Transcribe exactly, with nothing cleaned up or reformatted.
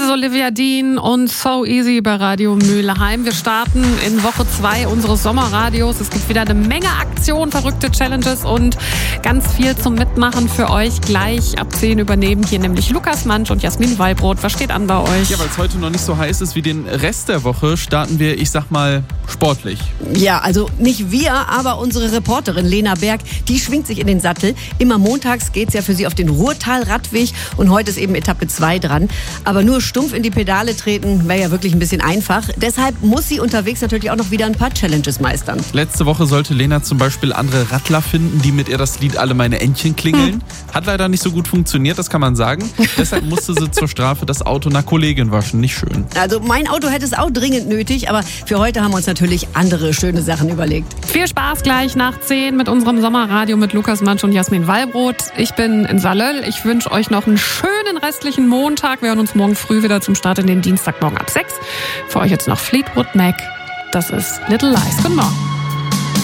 Olivia Dean und So Easy bei Radio Mülheim. Wir starten in Woche zwei unseres Sommerradios. Es gibt wieder eine Menge Aktionen, verrückte Challenges und ganz viel zum Mitmachen für euch. Gleich ab zehn übernehmen hier nämlich Lukas Mansch und Jasmin Wallbrot. Was steht an bei euch? Ja, weil es heute noch nicht so heiß ist wie den Rest der Woche, starten wir, ich sag mal, sportlich. Ja, also nicht wir, aber unsere Reporterin Lena Berg, die schwingt sich in den Sattel. Immer montags geht's ja für sie auf den Ruhrtal-Radweg und heute ist eben Etappe zwei dran. Aber nur stumpf in die Pedale treten wäre ja wirklich ein bisschen einfach. Deshalb muss sie unterwegs natürlich auch noch wieder ein paar Challenges meistern. Letzte Woche sollte Lena zum Beispiel andere Radler finden, die mit ihr das Lied Alle meine Entchen klingeln. Hm. Hat leider nicht so gut funktioniert, das kann man sagen. Deshalb musste sie zur Strafe das Auto einer Kollegin waschen. Nicht schön. Also mein Auto hätte es auch dringend nötig, aber für heute haben wir uns natürlich andere schöne Sachen überlegt. Viel Spaß gleich nach zehn mit unserem Sommerradio mit Lukas Mansch und Jasmin Wallbrot. Ich bin in Salöll. Ich wünsche euch noch einen schönen restlichen Montag. Wir hören uns morgen früh wieder zum Start in den Dienstagmorgen ab sechs. Für euch jetzt noch Fleetwood Mac. Das ist Little Lies. Guten Morgen.